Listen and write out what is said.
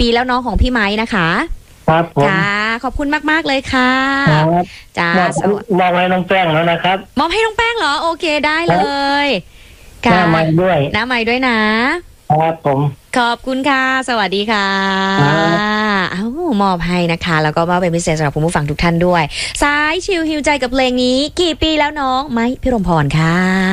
แล้วน้องของพี่ไม้นะคะครับผมค่ะขอบคุณมากๆเลยค่ะครับจ้ามอบให้น้องแป้งแล้วนะครับมอบให้น้องแป้งเหรอโอเคได้เลยหน้าไม้ด้วยหน้าไม้ด้วยนะครับผมขอบคุณค่ะสวัสดีค่ะมอบให้นะคะแล้วก็มอบเป็นพิเศษสำหรับคุณผู้ฟังทุกท่านด้วยสายชิลฮิวใจกับเพลงนี้กี่ปีแล้วน้องไม้พิรมพรค่ะ